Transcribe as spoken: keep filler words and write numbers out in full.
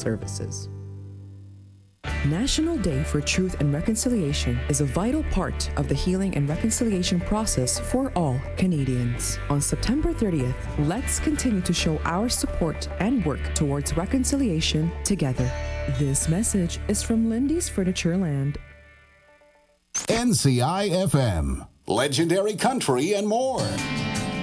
services. National Day for Truth and Reconciliation is a vital part of the healing and reconciliation process for all Canadians. On September thirtieth, let's continue to show our support and work towards reconciliation together. This message is from Lindy's Furniture Land. N C I F M, legendary country and more.